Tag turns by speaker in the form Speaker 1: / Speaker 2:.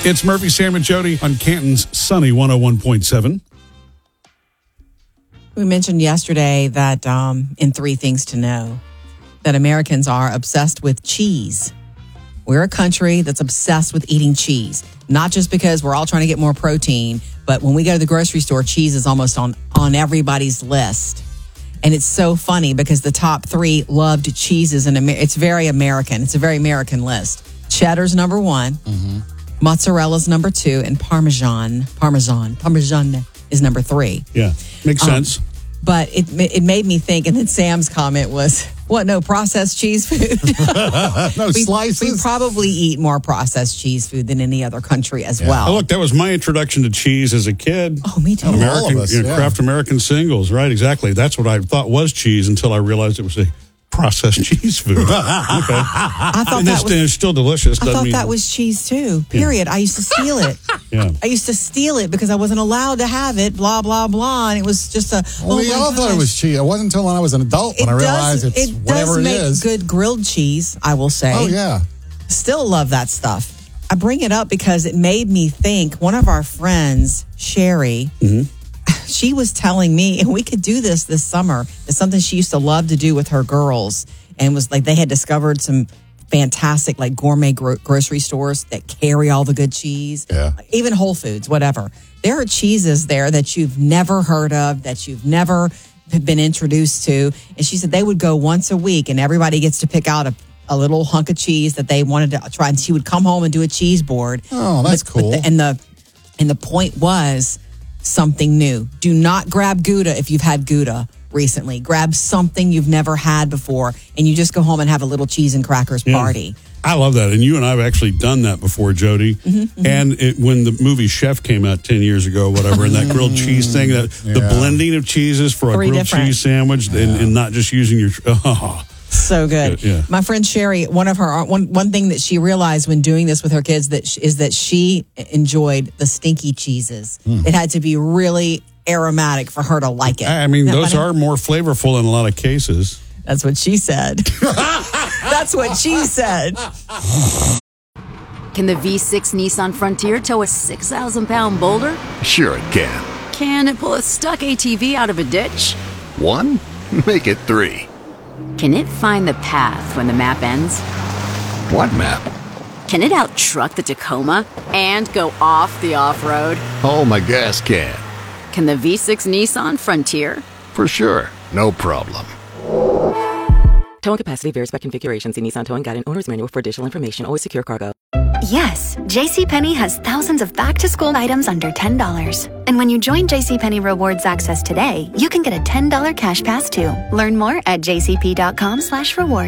Speaker 1: It's Murphy, Sam, and Jody on Canton's Sunny 101.7.
Speaker 2: We mentioned yesterday that in 3 Things to Know, that Americans are obsessed with cheese. We're a country that's obsessed with eating cheese, not just because we're all trying to get more protein, but when we go to the grocery store, cheese is almost on everybody's list. And it's so funny because the top 3 loved cheeses in America. It's very American. It's a very American list. Cheddar's number 1. Mm-hmm. Mozzarella's number 2, and Parmesan is number 3.
Speaker 1: Yeah, makes sense.
Speaker 2: But it made me think, and then Sam's comment was, what, no processed cheese food?
Speaker 3: No slices?
Speaker 2: We probably eat more processed cheese food than any other country as well.
Speaker 1: Oh, look, that was my introduction to cheese as a kid.
Speaker 2: Oh, me too.
Speaker 1: American,
Speaker 3: all of us, yeah.
Speaker 1: Kraft American Singles, right? Exactly. That's what I thought was cheese until I realized it was a processed cheese food. Okay.
Speaker 2: I thought
Speaker 1: it's still delicious.
Speaker 2: I thought that was cheese too. Period. Yeah. I used to steal it.
Speaker 1: Yeah.
Speaker 2: I used to steal it because I wasn't allowed to have it. Blah blah blah, and it was just a.
Speaker 3: Well, we all thought it was cheese. It wasn't until when I was an adult when I realized it's whatever it is.
Speaker 2: It does make good grilled cheese, I will say.
Speaker 3: Oh yeah.
Speaker 2: Still love that stuff. I bring it up because it made me think. One of our friends, Sherry. Mm-hmm. She was telling me, and we could do this summer. It's something she used to love to do with her girls, and was like they had discovered some fantastic like gourmet grocery stores that carry all the good cheese.
Speaker 3: Yeah.
Speaker 2: Even Whole Foods, whatever. There are cheeses there that you've never heard of, that you've never been introduced to. And she said they would go once a week, and everybody gets to pick out a little hunk of cheese that they wanted to try. And she would come home and do a cheese board.
Speaker 3: Oh, that's cool.
Speaker 2: And the point was something new. Do not grab Gouda if you've had Gouda recently. Grab something you've never had before, and you just go home and have a little cheese and crackers party.
Speaker 1: I love that. And you and I have actually done that before, Jody. Mm-hmm, mm-hmm. And when the movie Chef came out 10 years ago, whatever, and that grilled cheese thing, the blending of cheeses for a grilled cheese sandwich and not just using your...
Speaker 2: So good.
Speaker 1: Yeah.
Speaker 2: My friend Sherry, one thing that she realized when doing this with her kids is that she enjoyed the stinky cheeses. It had to be really aromatic for her to like it.
Speaker 1: I mean, those are more flavorful in a lot of cases.
Speaker 2: That's what she said. That's what she said.
Speaker 4: Can the V6 Nissan Frontier tow a 6,000-pound boulder?
Speaker 5: Sure it can.
Speaker 4: Can it pull a stuck ATV out of a ditch?
Speaker 5: 1? Make it 3.
Speaker 4: Can it find the path when the map ends?
Speaker 5: What map?
Speaker 4: Can it out-truck the Tacoma and go off the off-road?
Speaker 5: Oh, my gas can.
Speaker 4: Can the V6 Nissan Frontier?
Speaker 5: For sure. No problem.
Speaker 6: Towing capacity varies by configuration. See Nissan Towing Guide and Owner's Manual for additional information. Always secure cargo.
Speaker 7: Yes, JCPenney has thousands of back-to-school items under $10. And when you join JCPenney Rewards Access today, you can get a $10 cash pass too. Learn more at jcp.com/rewards.